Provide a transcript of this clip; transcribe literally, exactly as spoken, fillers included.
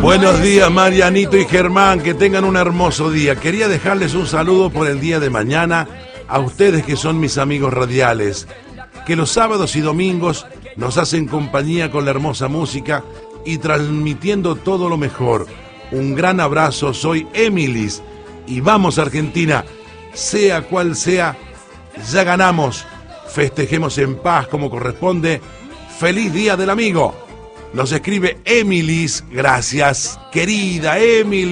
Buenos días, Marianito y Germán, que tengan un hermoso día. Quería dejarles un saludo por el día de mañana a ustedes que son mis amigos radiales, que los sábados y domingos nos hacen compañía con la hermosa música y transmitiendo todo lo mejor. Un gran abrazo, soy Emilis y vamos Argentina, sea cual sea, ya ganamos, festejemos en paz como corresponde. ¡Feliz Día del Amigo! Nos escribe Emilis, gracias, querida Emilis.